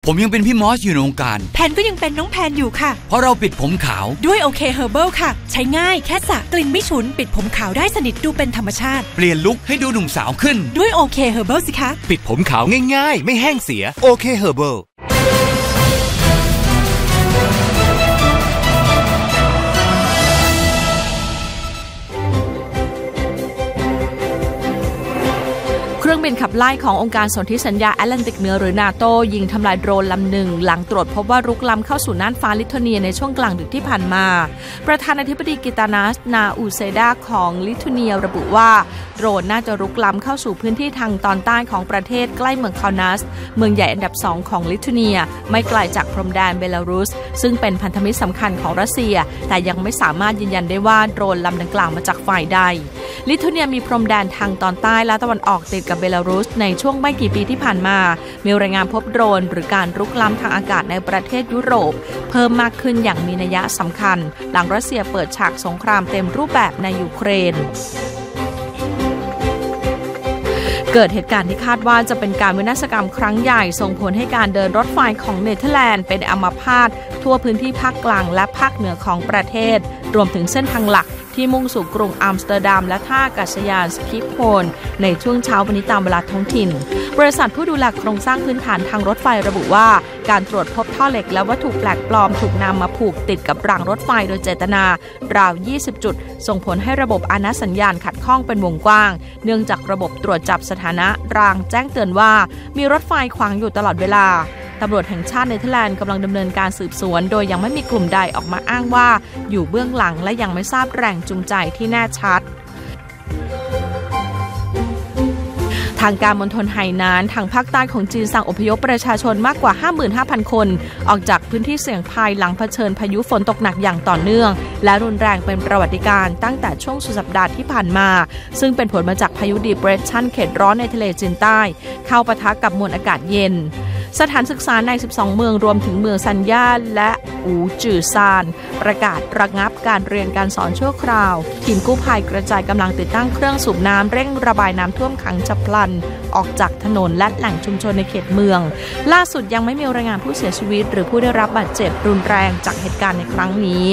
ผมยังเป็นพี่มอสอยู่ในวงการแพนก็ยังเป็นน้องแพนอยู่ค่ะเพราะเราปิดผมขาวด้วยโอเคเฮอร์เบิลค่ะใช้ง่ายแค่สระกลิ่นไม่ฉุนปิดผมขาวได้สนิทดูเป็นธรรมชาติเปลี่ยนลุคให้ดูหนุ่มสาวขึ้นด้วยโอเคเฮอร์เบิลสิคะปิดผมขาวง่ายๆไม่แห้งเสียโอเคเฮอร์เบิลเครื่องบินขับไล่ขององค์การสนธิสัญญาแอตแลนติกเหนือหรือนาโตยิงทำลายโดรนลำหนึ่งหลังตรวจพบว่ารุกล้ำเข้าสู่น่านฟ้าลิทัวเนียในช่วงกลางดึกที่ผ่านมาประธานาธิบดีกิตานัสนาอูเซดาของลิทัวเนียระบุว่าโดรนน่าจะรุกล้ำเข้าสู่พื้นที่ทางตอนใต้ของประเทศใกล้เมืองคาวนัสเมืองใหญ่อันดับ2ของลิทัวเนียไม่ไกลจากพรมแดนเบลารุสซึ่งเป็นพันธมิตรสำคัญของรัสเซียแต่ยังไม่สามารถยืนยันได้ว่าโดรนลำดังกล่าวมาจากฝ่ายใดลิทัวเนียมีพรมแดนทางตอนใต้และตะวันออกติดกับเบลารุสในช่วงไม่กี่ปีที่ผ่านมามีรายงานพบโดรนหรือการรุกล้ำทางอากาศในประเทศยุโรปเพิ่มมากขึ้นอย่างมีนัยสำคัญหลังรัสเซียเปิดฉากสงครามเต็มรูปแบบในยูเครนเกิดเหตุการณ์ที่คาดว่าจะเป็นการวินาศกรรมครั้งใหญ่ส่งผลให้การเดินรถไฟของเนเธอร์แลนด์เป็นอัมพาตทั่วพื้นที่ภาคกลางและภาคเหนือของประเทศรวมถึงเส้นทางหลักที่มุ่งสู่กรุงอัมสเตอร์ดัมและท่าอากาศยานสคิปโพลในช่วงเช้าวันนี้ตามเวลาท้องถิ่นบริษัทผู้ดูแลโครงสร้างพื้นฐานทางรถไฟระบุว่าการตรวจพบท่อเหล็กและวัตถุแปลกปลอมถูกนำมาผูกติดกับรางรถไฟโดยเจตนาราว20จุดส่งผลให้ระบบอาณาสัญญาณขัดข้องเป็นวงกว้างเนื่องจากระบบตรวจจับสถานะรางแจ้งเตือนว่ามีรถไฟขวางอยู่ตลอดเวลาตำรวจแห่งชาติเนเธอร์แลนด์กำลังดำเนินการสืบสวนโดยยังไม่มีกลุ่มใดออกมาอ้างว่าอยู่เบื้องหลังและยังไม่ทราบแรงจูงใจที่แน่ชัดทางการมณฑลไหหนานทางภาคใต้ของจีนสั่งอพยพประชาชนมากกว่า 55,000 คนออกจากพื้นที่เสี่ยงภัยหลังเผชิญพายุฝนตกหนักอย่างต่อเนื่องและรุนแรงเป็นประวัติการณ์ตั้งแต่ช่วงสุดสัปดาห์ที่ผ่านมาซึ่งเป็นผลมาจากพายุดีเปรสชันเขตร้อนในทะเลจีนใต้เข้าปะทะกับมวลอากาศเย็นสถานศึกษาใน12เมืองรวมถึงเมืองซันย่าและอูจือซานประกาศระงับการเรียนการสอนชั่วคราวทีมกู้ภัยกระจายกำลังติดตั้งเครื่องสูบน้ำเร่งระบายน้ำท่วมขังฉับพลันออกจากถนนและแหล่งชุมชนในเขตเมืองล่าสุดยังไม่มีรายงานผู้เสียชีวิตหรือผู้ได้รับบาดเจ็บรุนแรงจากเหตุการณ์ในครั้งนี้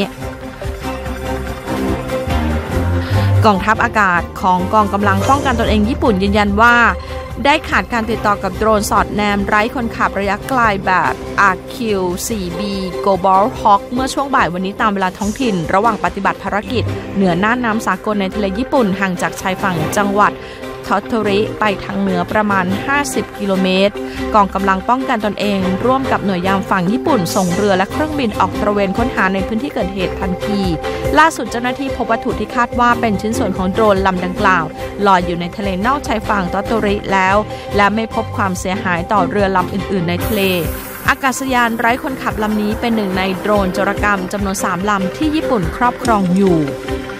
กองทัพอากาศของกองกำลังป้องกันตนเองญี่ปุ่นยืนยันว่าได้ขาดการติดต่อกับโดรนสอดแนมไร้คนขับระยะไกลแบบ RQ-4B Global Hawk เมื่อช่วงบ่ายวันนี้ตามเวลาท้องถิ่นระหว่างปฏิบัติภารกิจเหนือน่านน้ำสากลในทะเลญี่ปุ่นห่างจากชายฝั่งจังหวัดทอตโตริไปทางเหนือประมาณ50กิโลเมตรกองกำลังป้องกันตนเองร่วมกับหน่วยยามฝั่งญี่ปุ่นส่งเรือและเครื่องบินออกตระเวนค้นหาในพื้นที่เกิดเหตุทันทีล่าสุดเจ้าหน้าที่พบวัตถุที่คาดว่าเป็นชิ้นส่วนของโดรนลำดังกล่าวลอยอยู่ในทะเลนอกชายฝั่งทอตโตริแล้วและไม่พบความเสียหายต่อเรือลำอื่นๆในทะเลอากาศยานไร้คนขับลำนี้เป็นหนึ่งในโดรนโจรกรรมจำนวน3ลำที่ญี่ปุ่นครอบครองอยู่